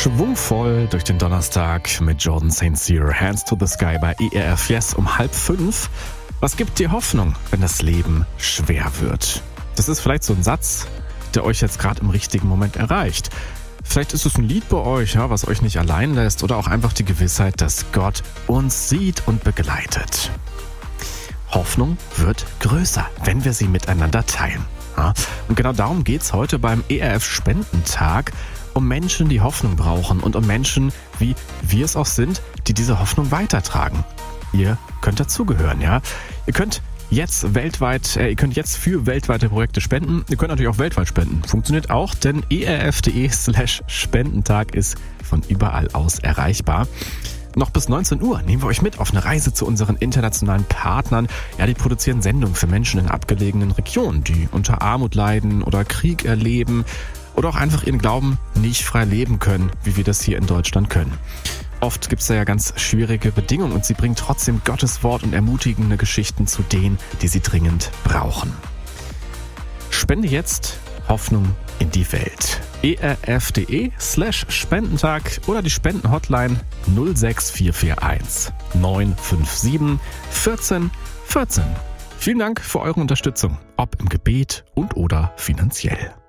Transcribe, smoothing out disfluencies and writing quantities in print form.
Schwungvoll durch den Donnerstag mit Jordan St. Cyr, Hands to the Sky bei ERF Yes um 4:30. Was gibt dir Hoffnung, wenn das Leben schwer wird? Das ist vielleicht so ein Satz, der euch jetzt gerade im richtigen Moment erreicht. Vielleicht ist es ein Lied bei euch, ja, was euch nicht allein lässt, oder auch einfach die Gewissheit, dass Gott uns sieht und begleitet. Hoffnung wird größer, wenn wir sie miteinander teilen. Ja? Und genau darum geht's heute beim ERF Spendentag, um Menschen, die Hoffnung brauchen und um Menschen, wie wir es auch sind, die diese Hoffnung weitertragen. Ihr könnt dazugehören, ja. Ihr könnt jetzt für weltweite Projekte spenden. Ihr könnt natürlich auch weltweit spenden. Funktioniert auch, denn erf.de/Spendentag ist von überall aus erreichbar. Noch bis 19 Uhr nehmen wir euch mit auf eine Reise zu unseren internationalen Partnern. Ja, die produzieren Sendungen für Menschen in abgelegenen Regionen, die unter Armut leiden oder Krieg erleben oder auch einfach ihren Glauben nicht frei leben können, wie wir das hier in Deutschland können. Oft gibt es da ja ganz schwierige Bedingungen und sie bringen trotzdem Gottes Wort und ermutigende Geschichten zu denen, die sie dringend brauchen. Spende jetzt Hoffnung in die Welt. erf.de/Spendentag oder die Spendenhotline 06441 957 14 14. Vielen Dank für eure Unterstützung, ob im Gebet und oder finanziell.